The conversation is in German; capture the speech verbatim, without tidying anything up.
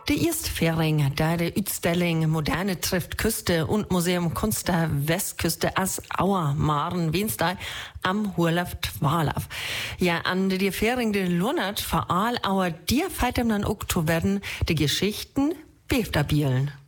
Die erste Fähring, da die Utstellung Moderne trifft Küste und Museum Kunst der Westküste as Auer Maren Wensdal am Hurlauf Twalauf. Ja, an die Fähring de Lunert vor all Auer dir feitem dann auch zu werden, die Geschichten Befterbielen.